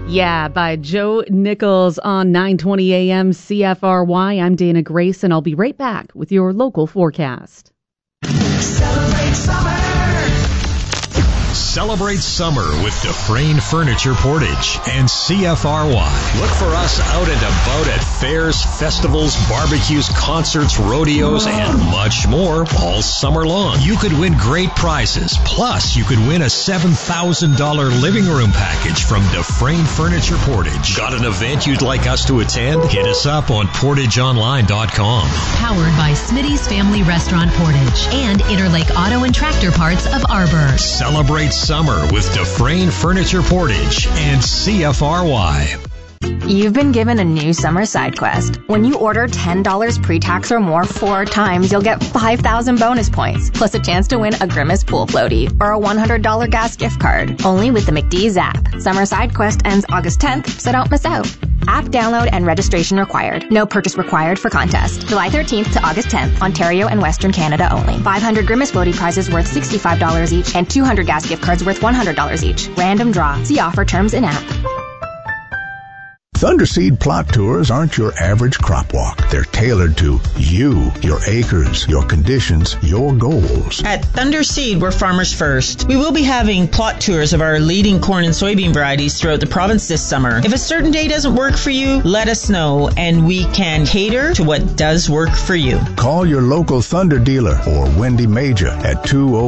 Yeah, by Joe Nichols on 9:20 a.m. CFRY. I'm Dana Grace, and I'll be right back with your local forecast. Celebrate summer! Celebrate summer with Dufresne Furniture Portage and CFRY. Look for us out and about at fairs, festivals, barbecues, concerts, rodeos, and much more all summer long. You could win great prizes. Plus, you could win a $7,000 living room package from Dufresne Furniture Portage. Got an event you'd like us to attend? Hit us up on portageonline.com. Powered by Smitty's Family Restaurant Portage and Interlake Auto and Tractor Parts of Arbor. Celebrate summer with Dufresne Furniture Portage and CFRY. You've been given a new summer side quest. When you order $10 pre-tax or more 4 times, you'll get 5,000 bonus points, plus a chance to win a Grimace pool floaty or a $100 gas gift card. Only with the McDee's app. Summer side quest ends August 10th, so don't miss out. App download and registration required. No purchase required for contest. July 13th to August 10th, Ontario and Western Canada only. 500 Grimace floaty prizes worth $65 each and 200 gas gift cards worth $100 each. Random draw. See offer terms in app. Thunderseed plot tours aren't your average crop walk. They're tailored to you, your acres, your conditions, your goals. At Thunderseed, we're farmers first. We will be having plot tours of our leading corn and soybean varieties throughout the province this summer. If a certain day doesn't work for you, let us know, and we can cater to what does work for you. Call your local Thunder dealer or Wendy Major at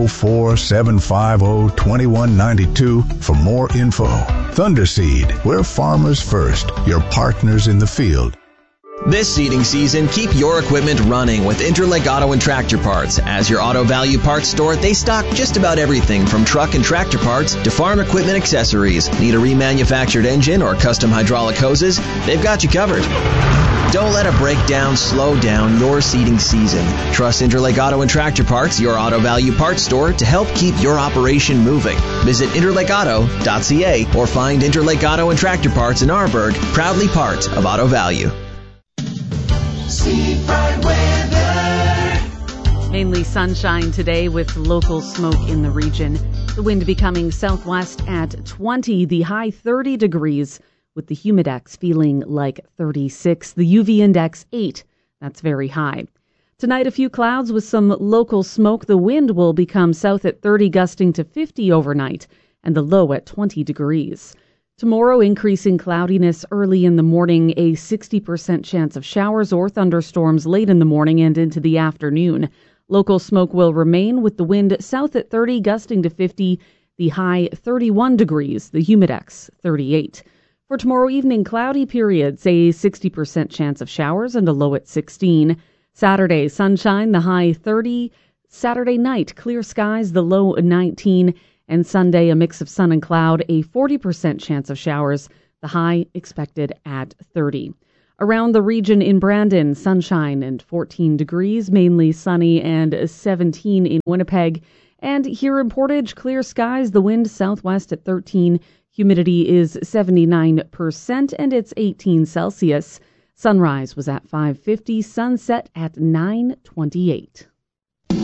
204-750-2192 for more info. Thunderseed, we're farmers first. Your partners in the field. This seeding season, keep your equipment running with Interlake Auto and Tractor Parts. As your Auto Value Parts store, they stock just about everything from truck and tractor parts to farm equipment accessories. Need a remanufactured engine or custom hydraulic hoses? They've got you covered. Don't let a breakdown slow down your seeding season. Trust Interlake Auto and Tractor Parts, your Auto Value Parts store, to help keep your operation moving. Visit interlakeauto.ca or find Interlake Auto and Tractor Parts in Arborg, proudly part of Auto Value. Seafront weather. Mainly sunshine today with local smoke in the region. The wind becoming southwest at 20, the high 30 degrees, with the humidex feeling like 36, the UV index 8. That's very high. Tonight, a few clouds with some local smoke. The wind will become south at 30, gusting to 50 overnight, and the low at 20 degrees. Tomorrow, increasing cloudiness early in the morning, a 60% chance of showers or thunderstorms late in the morning and into the afternoon. Local smoke will remain with the wind south at 30, gusting to 50, the high 31 degrees, the humidex 38. For tomorrow evening, cloudy periods, a 60% chance of showers and a low at 16. Saturday, sunshine, the high 30. Saturday night, clear skies, the low 19. And Sunday, a mix of sun and cloud, a 40% chance of showers, the high expected at 30. Around the region in Brandon, sunshine and 14 degrees, mainly sunny, and 17 in Winnipeg. And here in Portage, clear skies, the wind southwest at 13. Humidity is 79% and it's 18 Celsius. Sunrise was at 5:50, sunset at 9:28.